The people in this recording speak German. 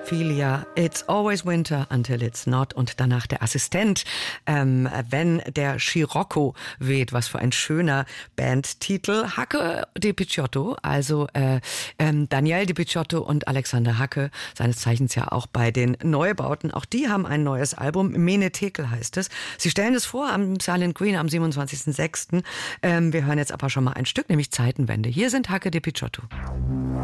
Ophelia, It's Always Winter Until It's Not und danach der Assistent, wenn der Scirocco weht. Was für ein schöner Bandtitel. Hacke Di Picciotto, also Daniel Di Picciotto und Alexander Hacke, seines Zeichens ja auch bei den Neubauten. Auch die haben ein neues Album, Mene Tekel heißt es. Sie stellen es vor am Silent Green am 27.06. Wir hören jetzt aber schon mal ein Stück, nämlich Zeitenwende. Hier sind Hacke Di Picciotto.